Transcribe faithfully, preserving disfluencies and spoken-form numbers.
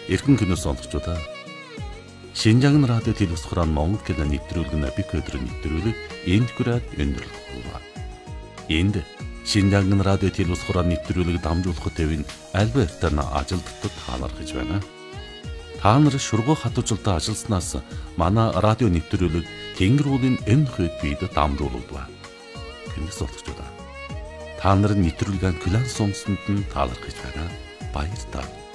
Эрхэн кино сонсогчдоо Шинжаан радио телевиз хураан Монгол кино нэвтрүүлэг бик өдөр нэвтрүүлэг энд хүрээд өндөрлөх болно. Энд Шинжаан радио телевиз хураан нэвтрүүлэг дамжуулахад төвийн Альбертын ажилтнууд таалархаж байна. Та нар шургуу хатуучлалтад ажилласнаас манай радио нэвтрүүлэг Тэнгэр уулын энэ хэд бид дамжуулдаг. Кино сонсогчдоо та нарын нэвтрүүлгийн класс сонсонд нь таалархаж байна. Баярлалаа.